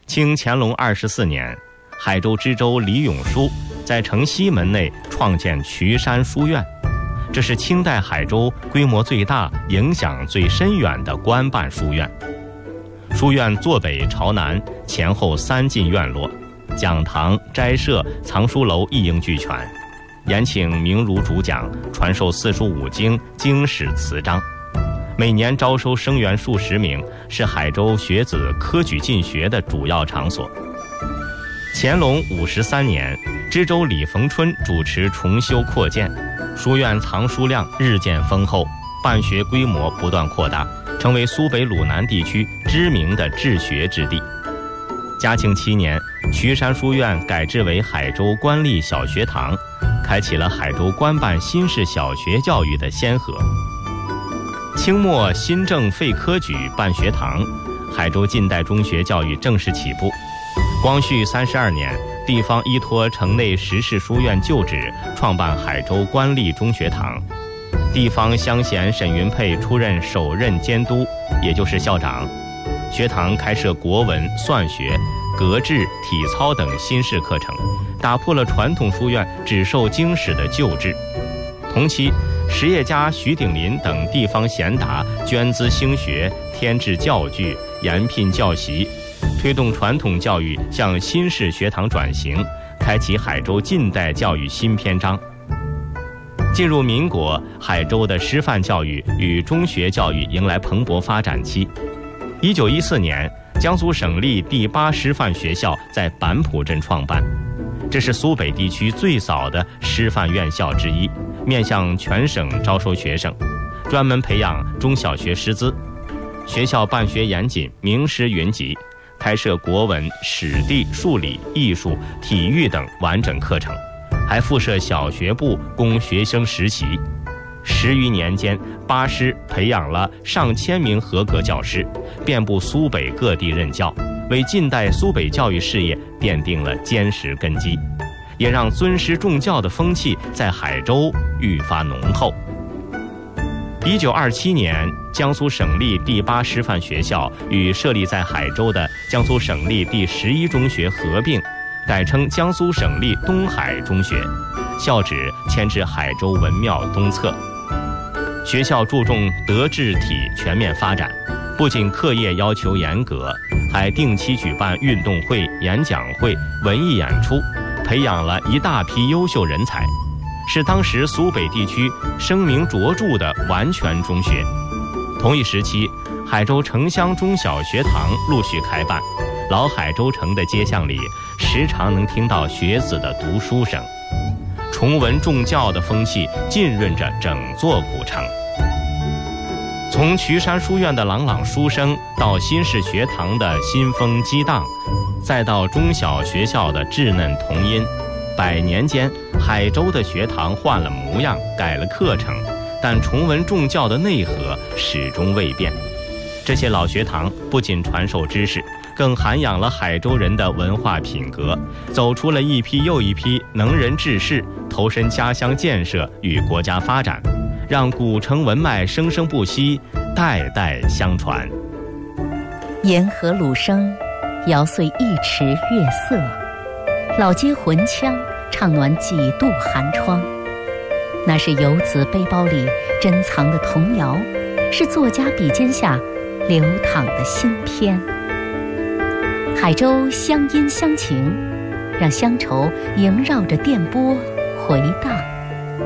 清乾隆24年，海州知州李永书在城西门内创建渠山书院，这是清代海州规模最大、影响最深远的官办书院。书院坐北朝南，前后3进院落，讲堂、斋舍、藏书楼一应俱全，延请名儒主讲，传授45经、经史词章。每年招收生源数十名，是海州学子科举进学的主要场所。乾隆53年，知州李逢春主持重修扩建，书院藏书量日渐丰厚，办学规模不断扩大，成为苏北鲁南地区知名的治学之地。嘉庆7年，渠山书院改制为海州官立小学堂，开启了海州官办新式小学教育的先河。清末新政废科举办学堂，海州近代中学教育正式起步。光绪32年，地方依托城内实事书院旧址，创办海州官立中学堂。地方乡贤沈云佩出任首任监督，也就是校长。学堂开设国文、算学、格致、体操等新式课程，打破了传统书院只授经史的旧制。同期，实业家徐鼎林等地方贤达捐资兴学，添置教具，延聘教习，推动传统教育向新式学堂转型，开启海州近代教育新篇章。进入民国，海州的师范教育与中学教育迎来蓬勃发展期。1914年，江苏省立第8师范学校在板浦镇创办，这是苏北地区最早的师范院校之一，面向全省招收学生，专门培养中小学师资。学校办学严谨，名师云集，开设国文、史地、数理、艺术、体育等完整课程，还附设小学部供学生实习。10余年间，8师培养了上千名合格教师，遍布苏北各地任教，为近代苏北教育事业奠定了坚实根基，也让尊师重教的风气在海州愈发浓厚。1927年，江苏省立第8师范学校与设立在海州的江苏省立第11中学合并，改称江苏省立东海中学，校址迁至海州文庙东侧。学校注重德智体全面发展，不仅课业要求严格，还定期举办运动会、演讲会、文艺演出，培养了一大批优秀人才，是当时苏北地区声名卓著的完全中学。同一时期，海州城乡中小学堂陆续开办，老海州城的街巷里时常能听到学子的读书声，崇文重教的风气浸润着整座古城。从渠山书院的朗朗书声，到新式学堂的新风激荡，再到中小学校的稚嫩童音，100年间，海州的学堂换了模样，改了课程，但崇文重教的内核始终未变。这些老学堂不仅传授知识，更涵养了海州人的文化品格，走出了一批又一批能人志士，投身家乡建设与国家发展，让古城文脉生生不息，代代相传。 沿河芦笙，摇碎一池月色，老街魂腔唱暖几度寒窗。那是游子背包里珍藏的童谣，是作家笔尖下流淌的新篇。海州乡音乡情，让乡愁萦绕着电波回荡。